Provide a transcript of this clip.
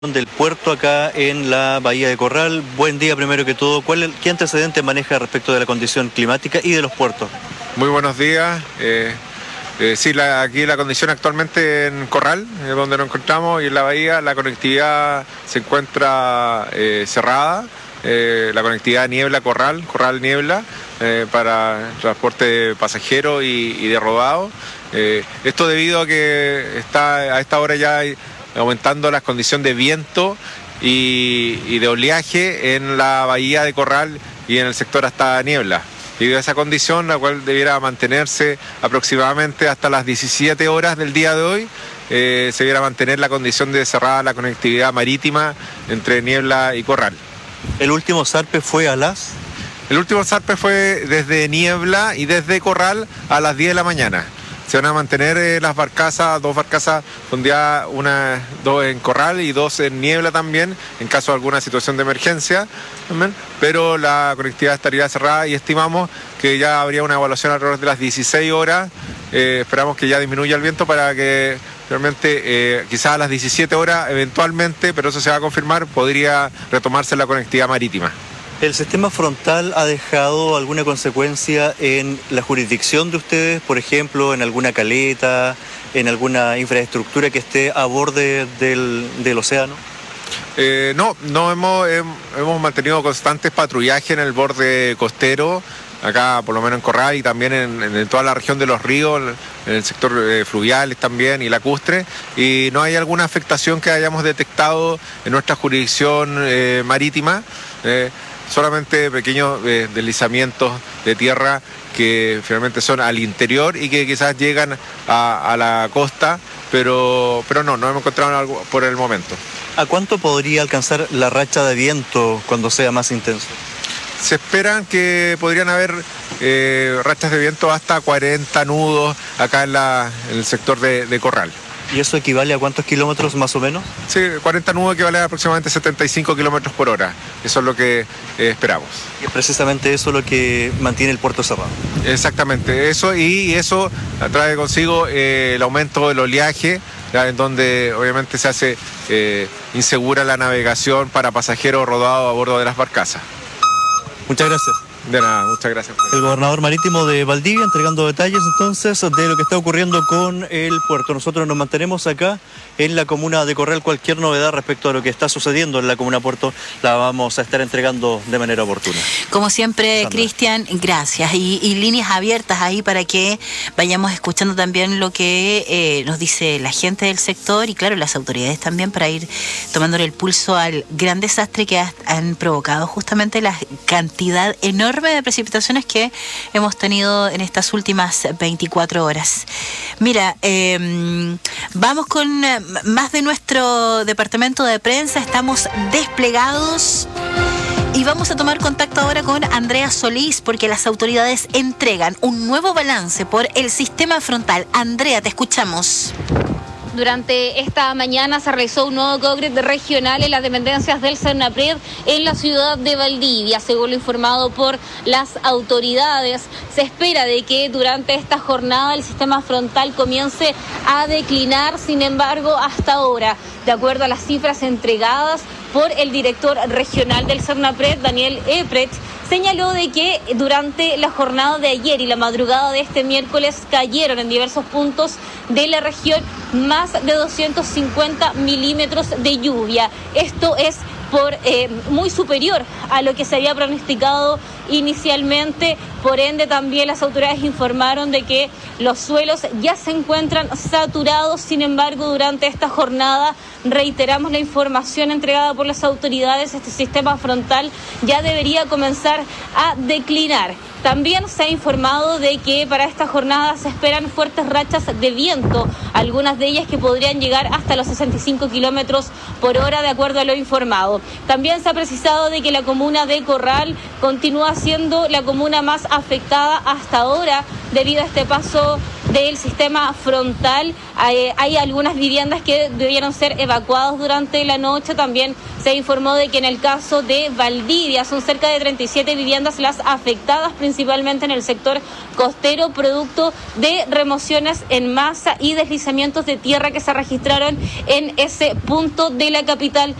Del puerto acá en la Bahía de Corral. Buen día primero que todo. ¿Qué antecedentes maneja respecto de la condición climática y de los puertos? Muy buenos días. Sí, aquí la condición actualmente en Corral, donde nos encontramos, y en la bahía la conectividad se encuentra cerrada. La conectividad Niebla-Corral, Corral-Niebla, para transporte de pasajeros y de rodado. Esto debido a que a esta hora ya aumentando las condiciones de viento y de oleaje en la bahía de Corral y en el sector hasta Niebla. Debido a esa condición, la cual debiera mantenerse aproximadamente hasta las 17 horas del día de hoy, se debiera mantener la condición de cerrada la conectividad marítima entre Niebla y Corral. ¿El último zarpe fue a las? El último zarpe fue desde Niebla y desde Corral a las 10 de la mañana. Se van a mantener las barcazas, dos barcazas, dos en Corral y dos en Niebla también, en caso de alguna situación de emergencia, pero la conectividad estaría cerrada y estimamos que ya habría una evaluación alrededor de las 16 horas. Esperamos que ya disminuya el viento para que realmente quizás a las 17 horas eventualmente, pero eso se va a confirmar, podría retomarse la conectividad marítima. ¿El sistema frontal ha dejado alguna consecuencia en la jurisdicción de ustedes, por ejemplo, en alguna caleta, en alguna infraestructura que esté a borde del océano? No hemos mantenido constantes patrullajes en el borde costero, acá por lo menos en Corral y también en toda la región de los ríos, en el sector fluvial también y lacustre, y no hay alguna afectación que hayamos detectado en nuestra jurisdicción marítima. Solamente pequeños deslizamientos de tierra que finalmente son al interior y que quizás llegan a la costa, pero no hemos encontrado algo por el momento. ¿A cuánto podría alcanzar la racha de viento cuando sea más intenso? Se esperan que podrían haber rachas de viento hasta 40 nudos acá en el sector de Corral. ¿Y eso equivale a cuántos kilómetros más o menos? Sí, 40 nudos equivale a aproximadamente 75 kilómetros por hora. Eso es lo que esperamos. Y es precisamente eso lo que mantiene el puerto cerrado. Exactamente, eso trae consigo el aumento del oleaje, ya, en donde obviamente se hace insegura la navegación para pasajeros rodados a bordo de las barcazas. Muchas gracias. De nada, muchas gracias. El gobernador marítimo de Valdivia entregando detalles entonces de lo que está ocurriendo con el puerto. Nosotros nos mantenemos acá en la comuna de Corral. Cualquier novedad respecto a lo que está sucediendo en la comuna Puerto la vamos a estar entregando de manera oportuna. Como siempre, Cristian, gracias. Y líneas abiertas ahí para que vayamos escuchando también lo que nos dice la gente del sector y claro, las autoridades también para ir tomándole el pulso al gran desastre que han provocado justamente la cantidad enorme de precipitaciones que hemos tenido en estas últimas 24 horas. Mira, vamos con más de nuestro departamento de prensa. Estamos desplegados y vamos a tomar contacto ahora con Andrea Solís porque las autoridades entregan un nuevo balance por el sistema frontal. Andrea, te escuchamos. Durante esta mañana se realizó un nuevo congreso regional en las dependencias del Cernapred en la ciudad de Valdivia. Según lo informado por las autoridades, se espera de que durante esta jornada el sistema frontal comience a declinar. Sin embargo, hasta ahora, de acuerdo a las cifras entregadas por el director regional del Cernapred, Daniel Epret, señaló de que durante la jornada de ayer y la madrugada de este miércoles cayeron en diversos puntos de la región más de 250 milímetros de lluvia. Esto es muy superior a lo que se había pronosticado inicialmente. Por ende, también las autoridades informaron de que los suelos ya se encuentran saturados. Sin embargo, durante esta jornada, reiteramos la información entregada por las autoridades, este sistema frontal ya debería comenzar a declinar. También se ha informado de que para esta jornada se esperan fuertes rachas de viento, algunas de ellas que podrían llegar hasta los 65 kilómetros por hora, de acuerdo a lo informado. También se ha precisado de que la comuna de Corral continúa continúa siendo la comuna más afectada hasta ahora debido a este paso del sistema frontal. Hay algunas viviendas que debieron ser evacuadas durante la noche. También se informó de que en el caso de Valdivia son cerca de 37 viviendas las afectadas, principalmente en el sector costero, producto de remociones en masa y deslizamientos de tierra que se registraron en ese punto de la capital